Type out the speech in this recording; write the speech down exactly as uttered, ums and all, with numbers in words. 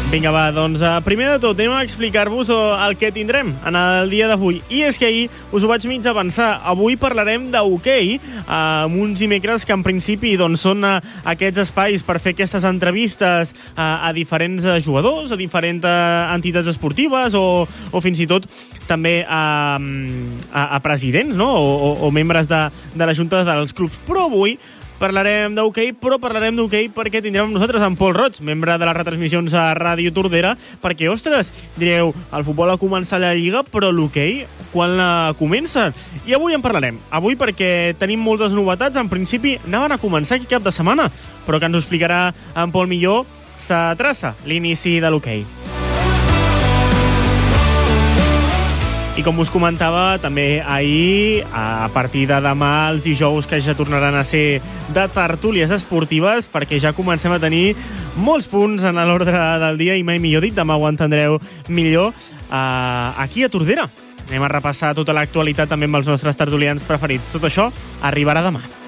Vinga, va, doncs uh, primer de tot anem a explicar-vos el que tindrem en el dia d'avui. I és que ahir us ho vaig mig avançar. Avui parlarem d'hoquei, uh, amb uns dimecres que en principi doncs, són uh, aquests espais per fer aquestes entrevistes uh, a diferents uh, jugadors, a diferents uh, entitats esportives o, o fins i tot també a, a, a presidents, no? o, o, o membres de, de la Junta dels clubs. Però avui parlarem d'hoquei, però parlarem d'hoquei perquè tindrem amb nosaltres en Pol Roig, membre de les retransmissions a Ràdio Tordera, perquè, ostres, direu, el futbol ha començat la Lliga, però l'hoquei, quan la comença? I avui en parlarem. Avui perquè tenim moltes novetats. En principi, anaven a començar aquí cap de setmana, però que ens ho explicarà en Pol millor, se traça l'inici de l'hoquei. I com us comentava, també ahir, a partir de demà, els dijous que ja tornaran a ser de tertúlies esportives, perquè ja comencem a tenir molts punts en l'ordre del dia, i mai millor dit, demà ho entendreu millor, uh, aquí a Tordera. Anem a repassar tota l'actualitat també amb els nostres tertulians preferits. Tot això arribarà demà.